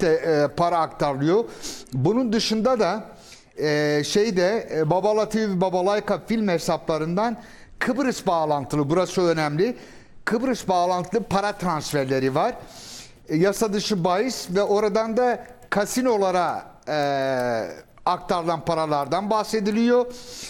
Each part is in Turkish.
para aktarılıyor. Bunun dışında da Babala TV, Babalayka film hesaplarından Kıbrıs bağlantılı, burası önemli, Kıbrıs bağlantılı para transferleri var. Yasa dışı bahis ve oradan da kasinolara aktarılan paralardan bahsediliyor.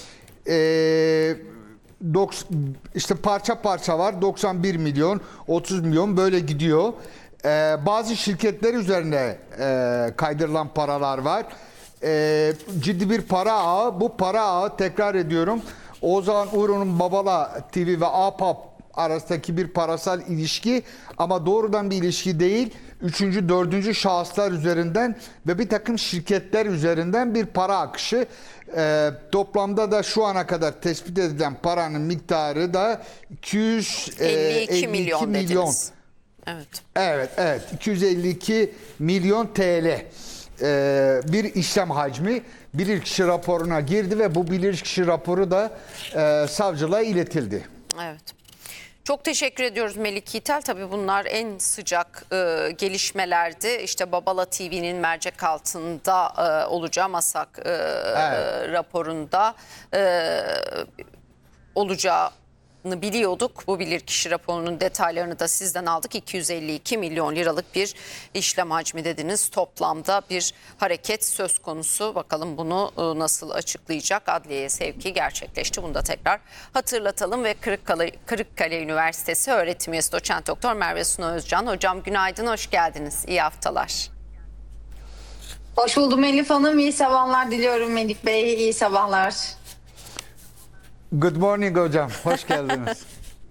İşte parça parça var, 91 milyon, 30 milyon böyle gidiyor. Bazı şirketler üzerine kaydırılan paralar var. Ciddi bir para ağı. Bu para ağı, tekrar ediyorum, Oğuzhan Uğur'un Babala TV ve APAP arasındaki bir parasal ilişki, ama doğrudan bir ilişki değil. Üçüncü, dördüncü şahıslar üzerinden ve bir takım şirketler üzerinden bir para akışı. Toplamda da şu ana kadar tespit edilen paranın miktarı da 252 milyon dediniz. Evet. Evet, 252 milyon TL bir işlem hacmi bilirkişi raporuna girdi ve bu bilirkişi raporu da savcılığa iletildi. Evet. Çok teşekkür ediyoruz Melik Yiğitel. Tabii bunlar en sıcak gelişmelerdi. İşte Babala TV'nin mercek altında olacağı MASAK raporunda olacağını biliyorduk. Bu bilirkişi raporunun detaylarını da sizden aldık. 252 milyon liralık bir işlem hacmi dediniz. Toplamda bir hareket söz konusu. Bakalım bunu nasıl açıklayacak? Adliyeye sevki gerçekleşti. Bunu da tekrar hatırlatalım ve Kırıkkale Üniversitesi öğretim üyesi doçent doktor Merve Suna Özcan. Hocam günaydın, hoş geldiniz. İyi haftalar. Hoş buldum Elif Hanım. İyi sabahlar diliyorum Melik Bey. İyi sabahlar. Good morning hocam. Hoş geldiniz.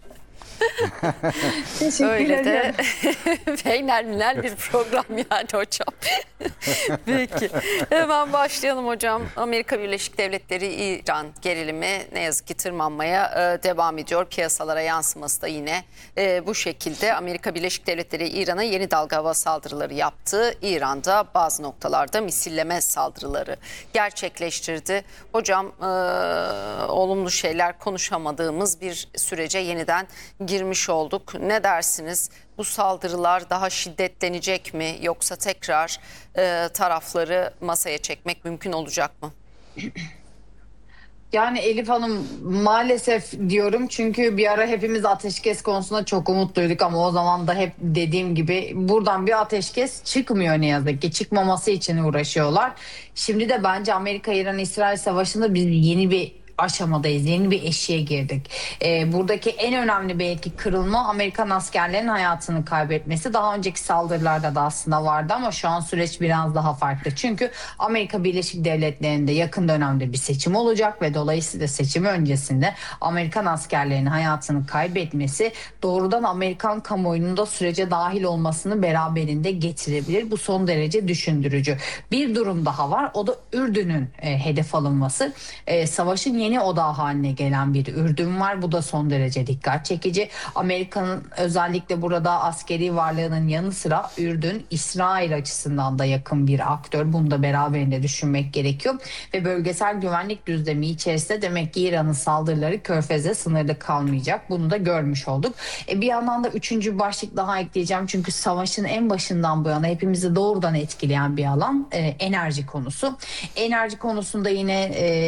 Öyle de feynel bir program yani hocam. Peki hemen başlayalım hocam. Amerika Birleşik Devletleri İran gerilimi ne yazık ki tırmanmaya devam ediyor. Piyasalara yansıması da yine bu şekilde. Amerika Birleşik Devletleri İran'a yeni dalga hava saldırıları yaptı. İran'da bazı noktalarda misilleme saldırıları gerçekleştirdi. Hocam olumlu şeyler konuşamadığımız bir sürece yeniden girmiş olduk. Ne dersiniz? Bu saldırılar daha şiddetlenecek mi? Yoksa tekrar tarafları masaya çekmek mümkün olacak mı? Yani Elif Hanım maalesef diyorum, çünkü bir ara hepimiz ateşkes konusunda çok umutluyduk ama o zaman da hep dediğim gibi buradan bir ateşkes çıkmıyor ne yazık ki. Çıkmaması için uğraşıyorlar. Şimdi de bence Amerika-İran-İsrail savaşında biz yeni bir aşamadayız. Yeni bir eşiğe girdik. Buradaki en önemli belki kırılma Amerikan askerlerinin hayatını kaybetmesi. Daha önceki saldırılarda da aslında vardı ama şu an süreç biraz daha farklı. Çünkü Amerika Birleşik Devletleri'nde yakın dönemde bir seçim olacak ve dolayısıyla seçim öncesinde Amerikan askerlerinin hayatını kaybetmesi doğrudan Amerikan kamuoyunun da sürece dahil olmasını beraberinde getirebilir. Bu son derece düşündürücü. Bir durum daha var. O da Ürdün'ün hedef alınması. Savaşın yeni odağı haline gelen bir Ürdün var. Bu da son derece dikkat çekici. Amerika'nın özellikle burada askeri varlığının yanı sıra Ürdün, İsrail açısından da yakın bir aktör. Bunu da beraberinde düşünmek gerekiyor. Ve bölgesel güvenlik düzlemi içerisinde demek ki İran'ın saldırıları Körfez'e sınırlı kalmayacak. Bunu da görmüş olduk. Bir yandan da üçüncü başlık daha ekleyeceğim. Çünkü savaşın en başından bu yana hepimizi doğrudan etkileyen bir alan enerji konusu. Enerji konusunda yine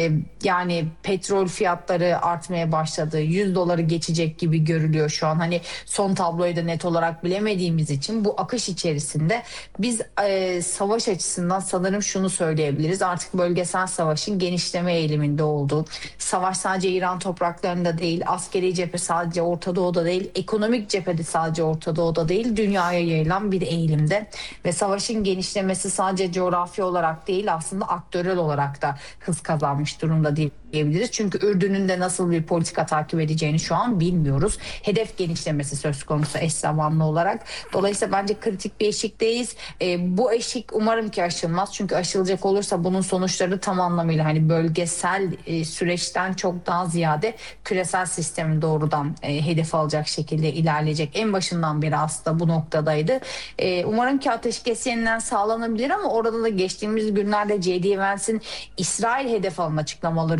yani petrol fiyatları artmaya başladı. 100 doları geçecek gibi görülüyor şu an. Hani son tabloyu da net olarak bilemediğimiz için bu akış içerisinde biz savaş açısından sanırım şunu söyleyebiliriz. Artık bölgesel savaşın genişleme eğiliminde olduğu, savaş sadece İran topraklarında değil, askeri cephe sadece Orta Doğu'da değil, ekonomik cephede sadece Orta Doğu'da değil, dünyaya yayılan bir eğilimde ve savaşın genişlemesi sadece coğrafi olarak değil, aslında aktörel olarak da hız kazanmış durumda diyebiliriz. Çünkü Ürdün'ün de nasıl bir politika takip edeceğini şu an bilmiyoruz. Hedef genişlemesi söz konusu eş zamanlı olarak. Dolayısıyla bence kritik bir eşikteyiz. Bu eşik umarım ki aşılmaz. Çünkü aşılacak olursa bunun sonuçları tam anlamıyla hani bölgesel süreçten çok daha ziyade küresel sistemin doğrudan hedef alacak şekilde ilerleyecek. En başından beri aslında bu noktadaydı. Umarım ki ateşkes yeniden sağlanabilir ama orada da geçtiğimiz günlerde J.D. Vance'in İsrail hedef alma açıklamaları üzerinden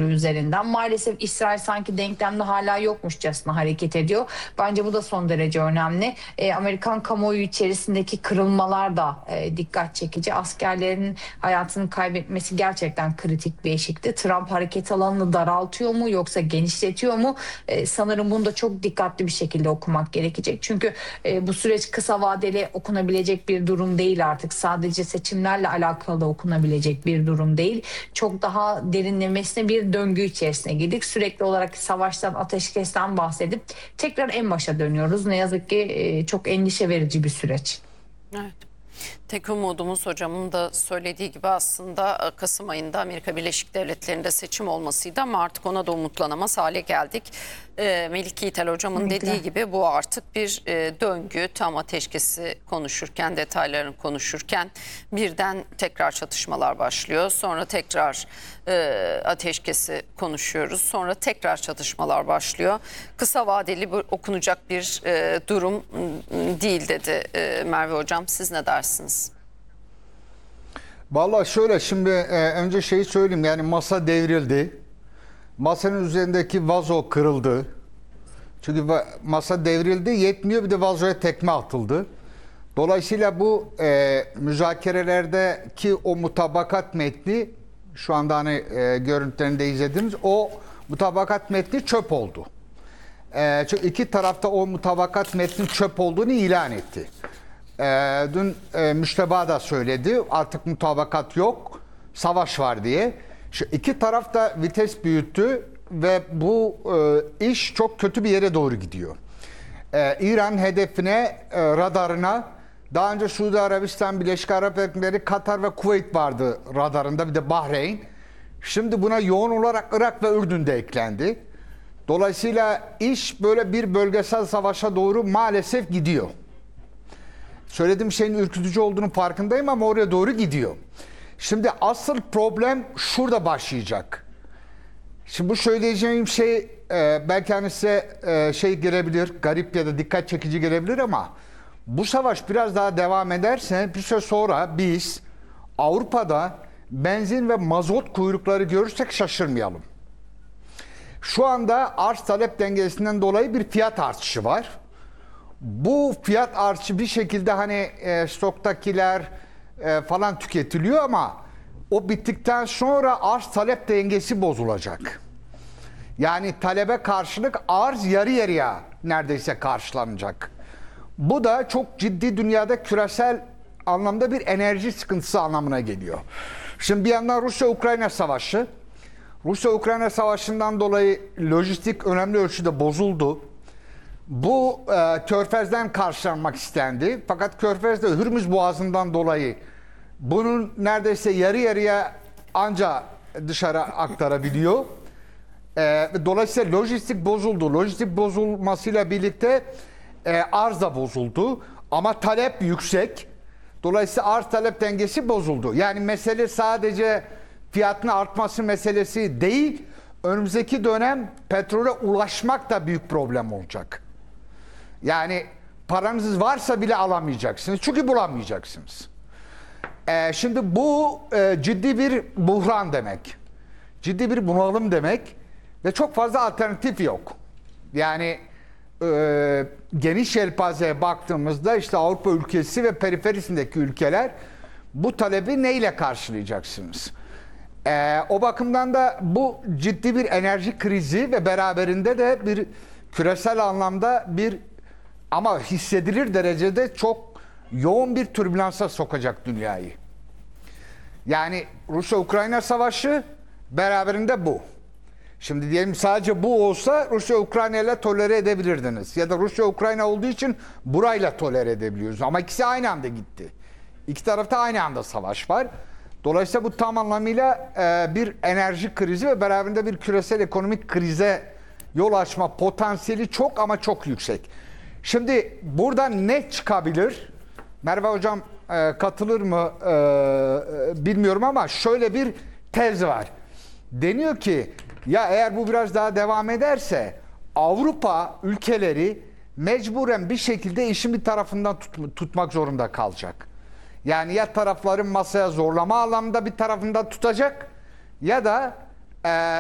üzerinden. Maalesef İsrail sanki denklemde hala yokmuşçasına hareket ediyor. Bence bu da son derece önemli. Amerikan kamuoyu içerisindeki kırılmalar da dikkat çekici. Askerlerin hayatını kaybetmesi gerçekten kritik bir eşikti. Trump hareket alanını daraltıyor mu yoksa genişletiyor mu? Sanırım bunu da çok dikkatli bir şekilde okumak gerekecek. Çünkü bu süreç kısa vadeli okunabilecek bir durum değil artık. Sadece seçimlerle alakalı da okunabilecek bir durum değil. Çok daha derinlemesine bir döngü içerisine girdik. Sürekli olarak savaştan, ateşkesten bahsedip tekrar en başa dönüyoruz. Ne yazık ki çok endişe verici bir süreç. Evet. Tek umudumuz hocamın da söylediği gibi aslında Kasım ayında Amerika Birleşik Devletleri'nde seçim olmasıydı ama artık ona da umutlanamaz hale geldik. Melik Yiğitel hocamın dediği gibi bu artık bir döngü. Tam ateşkesi konuşurken, detaylarını konuşurken birden tekrar çatışmalar başlıyor. Sonra tekrar ateşkesi konuşuyoruz. Sonra tekrar çatışmalar başlıyor. Kısa vadeli okunacak bir durum değil dedi Merve hocam. Siz ne dersiniz? Vallahi şöyle şimdi önce şeyi söyleyeyim, yani masa devrildi. Masanın üzerindeki vazo kırıldı. Çünkü masa devrildi, yetmiyor, bir de vazoya tekme atıldı. Dolayısıyla bu müzakerelerdeki o mutabakat metni, şu anda hani görüntülerinde izlediğimiz o mutabakat metni çöp oldu. Çünkü iki tarafta o mutabakat metnin çöp olduğunu ilan etti. Dün Müşteba da söyledi, artık mutabakat yok, savaş var diye. Şu iki taraf da vites büyüttü ve bu iş çok kötü bir yere doğru gidiyor. İran hedefine, radarına, daha önce Suudi Arabistan, Birleşik Arap Emirlikleri, Katar ve Kuveyt vardı radarında, bir de Bahreyn. Şimdi buna yoğun olarak Irak ve Ürdün de eklendi. Dolayısıyla iş böyle bir bölgesel savaşa doğru maalesef gidiyor. Söylediğim şeyin ürkütücü olduğunu farkındayım ama oraya doğru gidiyor. Şimdi asıl problem şurada başlayacak. Şimdi bu söyleyeceğim şey belki hani size şey gelebilir, garip ya da dikkat çekici gelebilir ama bu savaş biraz daha devam ederse bir süre sonra biz Avrupa'da benzin ve mazot kuyrukları görürsek şaşırmayalım. Şu anda arz talep dengesinden dolayı bir fiyat artışı var. Bu fiyat artışı bir şekilde hani stoktakiler falan tüketiliyor ama o bittikten sonra arz talep dengesi bozulacak. Yani talebe karşılık arz yarı yarıya neredeyse karşılanacak. Bu da çok ciddi dünyada küresel anlamda bir enerji sıkıntısı anlamına geliyor. Şimdi bir yandan Rusya-Ukrayna savaşı. Rusya-Ukrayna savaşından dolayı lojistik önemli ölçüde bozuldu. Bu Körfez'den karşılanmak istendi. Fakat Körfez'de Hürmüz Boğazı'ndan dolayı bunun neredeyse yarı yarıya anca dışarı aktarabiliyor. Dolayısıyla lojistik bozuldu. Lojistik bozulmasıyla birlikte arz da bozuldu. Ama talep yüksek. Dolayısıyla arz talep dengesi bozuldu. Yani mesele sadece fiyatın artması meselesi değil. Önümüzdeki dönem petrole ulaşmak da büyük problem olacak. Yani paranız varsa bile alamayacaksınız. Çünkü bulamayacaksınız. Şimdi bu ciddi bir buhran demek. Ciddi bir bunalım demek. Ve çok fazla alternatif yok. Yani geniş yelpazeye baktığımızda işte Avrupa ülkesi ve periferisindeki ülkeler bu talebi neyle karşılayacaksınız? O bakımdan da bu ciddi bir enerji krizi ve beraberinde de bir küresel anlamda bir ama hissedilir derecede çok yoğun bir türbülansa sokacak dünyayı. Yani Rusya-Ukrayna savaşı beraberinde bu. Şimdi diyelim sadece bu olsa Rusya-Ukrayna ile tolere edebilirdiniz. Ya da Rusya-Ukrayna olduğu için burayla tolere edebiliyoruz. Ama ikisi aynı anda gitti. İki tarafta aynı anda savaş var. Dolayısıyla bu tam anlamıyla bir enerji krizi ve beraberinde bir küresel ekonomik krize yol açma potansiyeli çok ama çok yüksek. Şimdi buradan ne çıkabilir? Merve Hocam katılır mı bilmiyorum ama şöyle bir tez var. Deniyor ki ya eğer bu biraz daha devam ederse Avrupa ülkeleri mecburen bir şekilde işin bir tarafından tutmak zorunda kalacak. Yani ya tarafların masaya zorlama anlamında bir tarafından tutacak ya da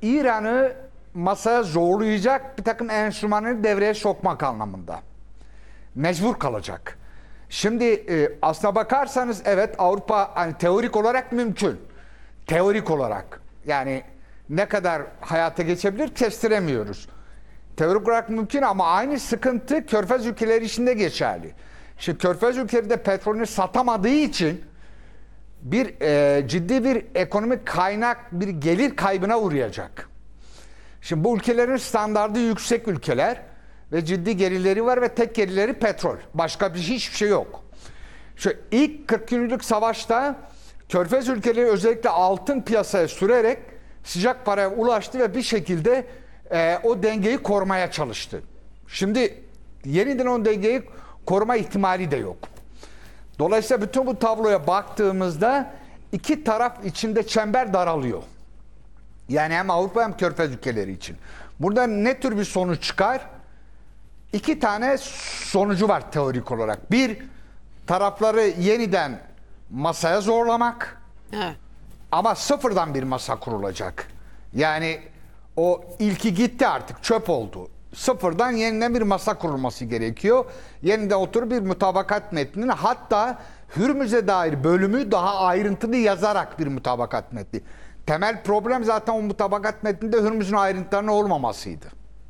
İran'ı masaya zorlayacak bir takım enstrümanları devreye sokmak anlamında. Mecbur kalacak. Şimdi aslına bakarsanız evet Avrupa hani teorik olarak mümkün. Teorik olarak. Yani ne kadar hayata geçebilir kestiremiyoruz. Teorik olarak mümkün ama aynı sıkıntı Körfez ülkeleri için de geçerli. Şimdi Körfez ülkeleri de petrolünü satamadığı için ciddi bir ekonomik kaynak, bir gelir kaybına uğrayacak. Şimdi bu ülkelerin standardı yüksek ülkeler ve ciddi gelirleri var ve tek gelirleri petrol. Başka hiçbir şey yok. Şu ilk 40 günlük savaşta Körfez ülkeleri özellikle altın piyasaya sürerek sıcak paraya ulaştı ve bir şekilde o dengeyi korumaya çalıştı. Şimdi yeniden o dengeyi koruma ihtimali de yok. Dolayısıyla bütün bu tabloya baktığımızda iki taraf içinde çember daralıyor. Yani hem Avrupa hem Körfez ülkeleri için. Burada ne tür bir sonuç çıkar? İki tane sonucu var teorik olarak. Bir, tarafları yeniden masaya zorlamak. Evet. Ama sıfırdan bir masa kurulacak. Yani o ilki gitti artık, çöp oldu. Sıfırdan yeniden bir masa kurulması gerekiyor. Yeniden oturup bir mutabakat metnini, hatta Hürmüz'e dair bölümü daha ayrıntılı yazarak bir mutabakat metni. Temel problem zaten o mutabakat metninde Hürmüz'ün ayrıntılarının olmamasıydı.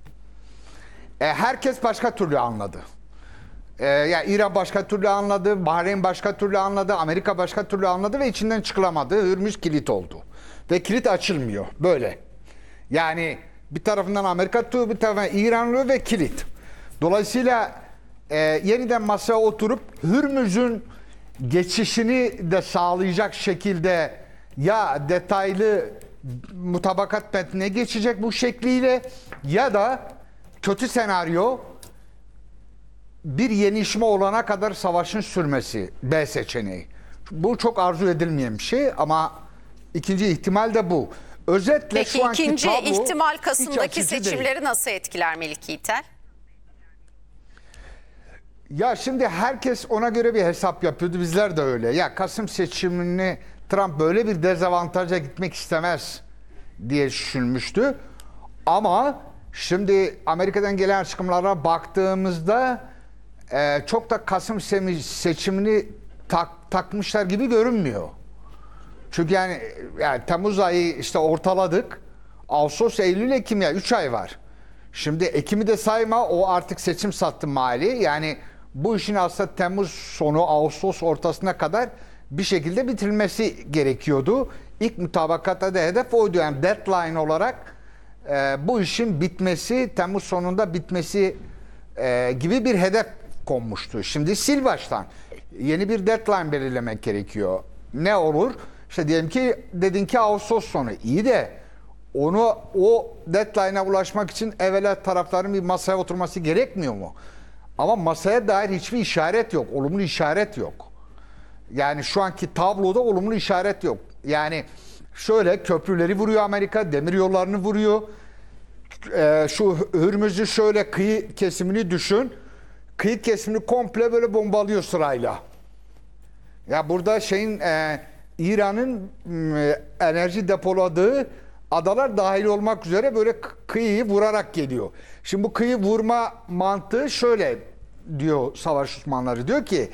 Herkes başka türlü anladı. Yani İran başka türlü anladı, Bahreyn başka türlü anladı, Amerika başka türlü anladı ve içinden çıkılamadı. Hürmüz kilit oldu. Ve kilit açılmıyor. Böyle. Yani bir tarafından Amerika tutuyor, bir tarafından İran oluyor ve kilit. Dolayısıyla yeniden masaya oturup Hürmüz'ün geçişini de sağlayacak şekilde ya detaylı mutabakat metnine geçecek bu şekliyle ya da kötü senaryo bir yenişme olana kadar savaşın sürmesi, B seçeneği. Bu çok arzu edilmeyen bir şey ama ikinci ihtimal de bu. Özetle Peki şu anki ikinci tablo ihtimal hiç Kasım'daki açıcı seçimleri değil. nasıl etkiler Melik Yiğiter? Ya şimdi herkes ona göre bir hesap yapıyordu. Bizler de öyle. Ya Kasım seçimini Trump böyle bir dezavantaja gitmek istemez diye düşünmüştü. Ama şimdi Amerika'dan gelen açıklamalara baktığımızda çok da Kasım seçimini takmışlar gibi görünmüyor. Çünkü yani Temmuz ayı işte ortaladık. Ağustos, Eylül, Ekim, ya 3 ay var. Şimdi Ekim'i de sayma, o artık seçim sattı mali. Yani bu işin aslında Temmuz sonu, Ağustos ortasına kadar bir şekilde bitirilmesi gerekiyordu. İlk mutabakatta da hedef oydu. Yani deadline olarak bu işin bitmesi, Temmuz sonunda bitmesi gibi bir hedef konmuştu. Şimdi sil baştan. Yeni bir deadline belirlemek gerekiyor. Ne olur? İşte diyelim ki dedin ki Ağustos sonu. İyi de o deadline'a ulaşmak için evvela tarafların bir masaya oturması gerekmiyor mu? Ama masaya dair hiçbir işaret yok. Olumlu işaret yok. Yani şu anki tabloda olumlu işaret yok. Yani şöyle köprüleri vuruyor Amerika, demir yollarını vuruyor. Şu Hürmüz'ü şöyle kıyı kesimini düşün. Kıyı kesimini komple böyle bombalıyor sırayla. Ya burada İran'ın enerji depoladığı adalar dahil olmak üzere böyle kıyıyı vurarak geliyor. Şimdi bu kıyı vurma mantığı şöyle diyor savaş uzmanları. Diyor ki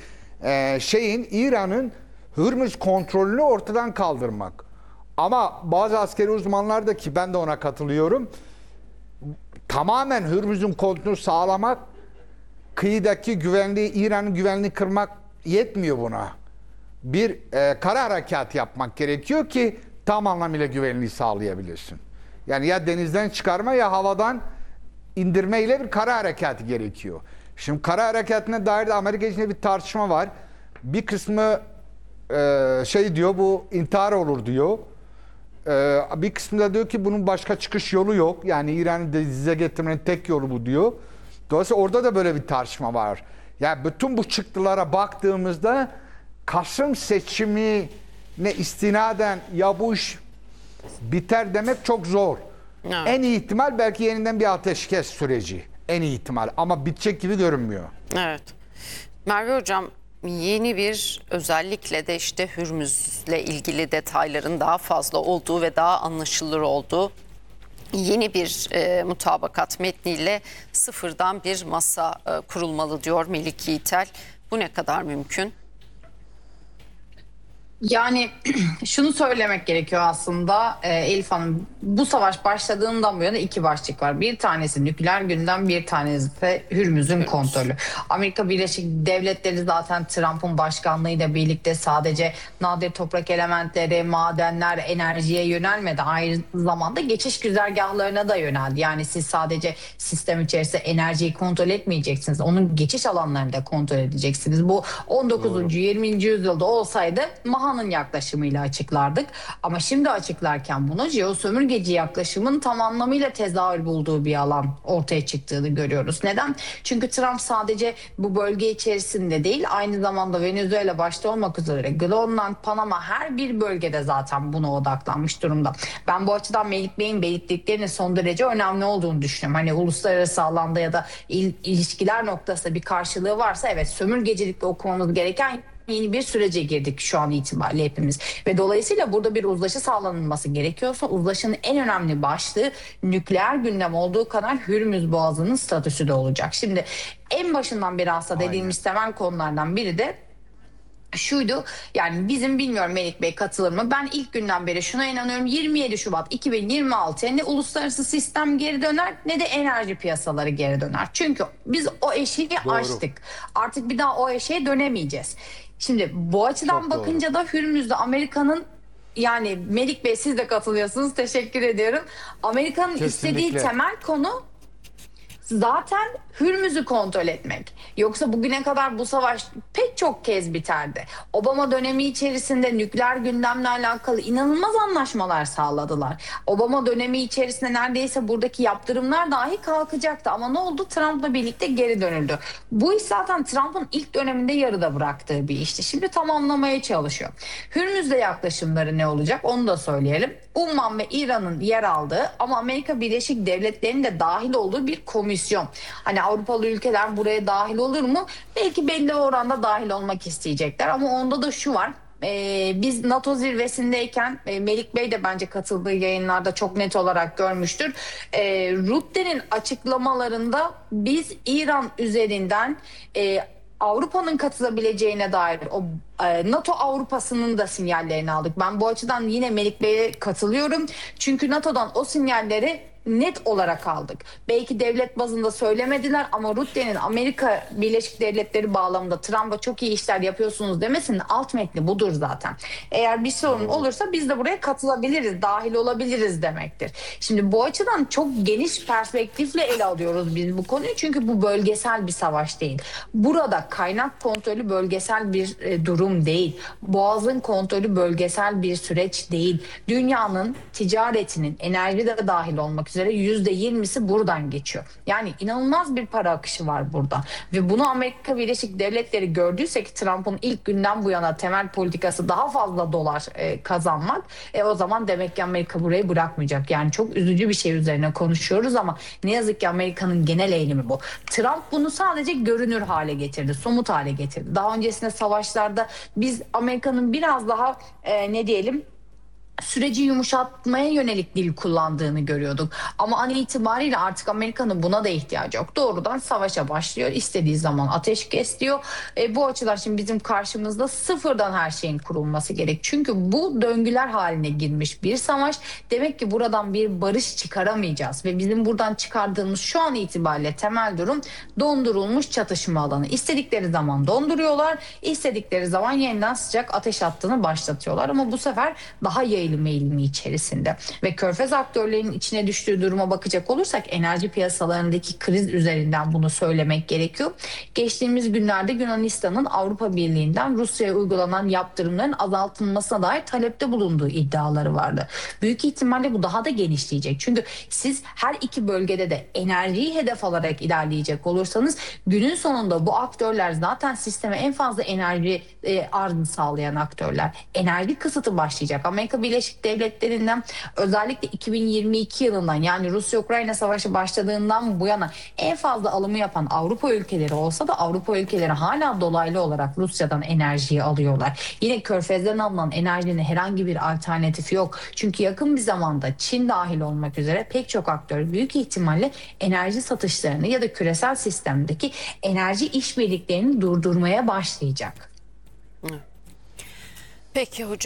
İran'ın Hürmüz kontrolünü ortadan kaldırmak. Ama bazı askeri uzmanlar da, ki ben de ona katılıyorum, tamamen Hürmüz'ün kontrolünü sağlamak, kıyıdaki güvenliği, İran'ın güvenliğini kırmak yetmiyor buna. Bir kara harekat yapmak gerekiyor ki tam anlamıyla güvenliği sağlayabilirsin. Yani ya denizden çıkarma ya havadan indirme ile bir kara harekatı gerekiyor. Şimdi kara harekatına dair de Amerika içinde bir tartışma var. Bir kısmı diyor, bu intihar olur diyor. Bir kısmı da diyor ki bunun başka çıkış yolu yok. Yani İran'ı dize getirmenin tek yolu bu diyor. Dolayısıyla orada da böyle bir tartışma var. Yani bütün bu çıktılara baktığımızda Kasım seçimine istinaden ya bu iş biter demek çok zor. Evet. En iyi ihtimal belki yeniden bir ateşkes süreci. En iyi ihtimal ama bitecek gibi görünmüyor. Evet. Merve Hocam, yeni bir, özellikle de işte Hürmüz'le ilgili detayların daha fazla olduğu ve daha anlaşılır olduğu yeni bir mutabakat metniyle sıfırdan bir masa kurulmalı diyor Melik Yiğitel. Bu ne kadar mümkün? Yani şunu söylemek gerekiyor aslında Elif Hanım. Bu savaş başladığından bu yana iki başlık var. Bir tanesi nükleer gündem, bir tanesi de Hürmüz'ün kontrolü. Amerika Birleşik Devletleri zaten Trump'ın başkanlığıyla birlikte sadece nadir toprak elementleri, madenler, enerjiye yönelmedi. Aynı zamanda geçiş güzergahlarına da yöneldi. Yani siz sadece sistem içerisinde enerjiyi kontrol etmeyeceksiniz. Onun geçiş alanlarını da kontrol edeceksiniz. Bu 19. 20. yüzyılda olsaydı Maha'nın yaklaşımıyla açıklardık. Ama şimdi açıklarken bunu jeosömürgeci yaklaşımın tam anlamıyla tezahür bulduğu bir alan ortaya çıktığını görüyoruz. Neden? Çünkü Trump sadece bu bölge içerisinde değil, aynı zamanda Venezuela başta olmak üzere Grönland, Panama, her bir bölgede zaten buna odaklanmış durumda. Ben bu açıdan Melik Bey'in belirttiklerinin son derece önemli olduğunu düşünüyorum. Hani uluslararası alanda ya da ilişkiler noktasında bir karşılığı varsa evet, sömürgecilikle okumamız gereken yeni bir sürece girdik şu an itibariyle hepimiz. Ve dolayısıyla burada bir uzlaşı sağlanılması gerekiyorsa uzlaşının en önemli başlığı nükleer gündem olduğu kadar Hürmüz Boğazı'nın statüsü de olacak. Şimdi en başından beri aslında dediğimiz temel konulardan biri de şuydu. Yani bizim, bilmiyorum Melik Bey katılır mı, ben ilk günden beri şuna inanıyorum: 27 Şubat 2026'ya ne uluslararası sistem geri döner ne de enerji piyasaları geri döner. Çünkü biz o eşiği aştık. Artık bir daha o eşiğe dönemeyeceğiz. Şimdi bu açıdan Çok bakınca da Hürmüz'de Amerika'nın, yani Melik Bey siz de katılıyorsunuz, teşekkür ediyorum. Amerika'nın istediği Kesinlikle. temel konu zaten Hürmüz'ü kontrol etmek. Yoksa bugüne kadar bu savaş pek çok kez biterdi. Obama dönemi içerisinde nükleer gündemle alakalı inanılmaz anlaşmalar sağladılar. Obama dönemi içerisinde neredeyse buradaki yaptırımlar dahi kalkacaktı. Ama ne oldu? Trump'la birlikte geri dönüldü. Bu iş zaten Trump'ın ilk döneminde yarıda bıraktığı bir işti. Şimdi tamamlamaya çalışıyor. Hürmüz'de yaklaşımları ne olacak? Onu da söyleyelim. Umman ve İran'ın yer aldığı ama Amerika Birleşik Devletleri'nin de dahil olduğu bir komisyon. Hani Avrupalı ülkeler buraya dahil olur mu? Belki belli oranda dahil olmak isteyecekler ama onda da şu var. Biz NATO zirvesindeyken Melik Bey de bence katıldığı yayınlarda çok net olarak görmüştür. Rutte'nin açıklamalarında biz İran üzerinden Avrupa'nın katılabileceğine dair o NATO Avrupa'sının da sinyallerini aldık. Ben bu açıdan yine Melik Bey'e katılıyorum. Çünkü NATO'dan o sinyalleri net olarak aldık. Belki devlet bazında söylemediler ama Rutte'nin Amerika Birleşik Devletleri bağlamında Trump'a çok iyi işler yapıyorsunuz demesinin alt metni budur zaten. Eğer bir sorun olursa biz de buraya katılabiliriz, dahil olabiliriz demektir. Şimdi bu açıdan çok geniş perspektifle ele alıyoruz biz bu konuyu. Çünkü bu bölgesel bir savaş değil. Burada kaynak kontrolü bölgesel bir durum değil. Boğazın kontrolü bölgesel bir süreç değil. Dünyanın ticaretinin, enerji de dahil olmak üzere %20'si buradan geçiyor. Yani inanılmaz bir para akışı var burada. Ve bunu Amerika Birleşik Devletleri gördüyse ki Trump'ın ilk günden bu yana temel politikası daha fazla dolar kazanmak. O zaman demek ki Amerika burayı bırakmayacak. Yani çok üzücü bir şey üzerine konuşuyoruz ama ne yazık ki Amerika'nın genel eğilimi bu. Trump bunu sadece görünür hale getirdi, somut hale getirdi. Daha öncesinde savaşlarda biz Amerika'nın biraz daha ne diyelim, süreci yumuşatmaya yönelik dil kullandığını görüyorduk. Ama an itibariyle artık Amerika'nın buna da ihtiyacı yok. Doğrudan savaşa başlıyor. İstediği zaman ateşkes diyor. Bu açıdan şimdi bizim karşımızda sıfırdan her şeyin kurulması gerek. Çünkü bu döngüler haline girmiş bir savaş. Demek ki buradan bir barış çıkaramayacağız. Ve bizim buradan çıkardığımız şu an itibariyle temel durum dondurulmuş çatışma alanı. İstedikleri zaman donduruyorlar. İstedikleri zaman yeniden sıcak ateş hattını başlatıyorlar. Ama bu sefer daha yayılmış eğilimi içerisinde ve Körfez aktörlerinin içine düştüğü duruma bakacak olursak enerji piyasalarındaki kriz üzerinden bunu söylemek gerekiyor. Geçtiğimiz günlerde Yunanistan'ın Avrupa Birliği'nden Rusya'ya uygulanan yaptırımların azaltılmasına dair talepte bulunduğu iddiaları vardı. Büyük ihtimalle bu daha da genişleyecek. Çünkü siz her iki bölgede de enerjiyi hedef alarak ilerleyecek olursanız günün sonunda bu aktörler zaten sisteme en fazla enerji arzını sağlayan aktörler. Enerji kısıtı başlayacak. Amerika Birleşik Birleşik Devletleri'nden özellikle 2022 yılından, yani Rusya-Ukrayna savaşı başladığından bu yana en fazla alımı yapan Avrupa ülkeleri olsa da Avrupa ülkeleri hala dolaylı olarak Rusya'dan enerjiyi alıyorlar. Yine Körfez'den alınan enerjinin herhangi bir alternatifi yok. Çünkü yakın bir zamanda Çin dahil olmak üzere pek çok aktör büyük ihtimalle enerji satışlarını ya da küresel sistemdeki enerji işbirliklerini durdurmaya başlayacak. Peki hocam.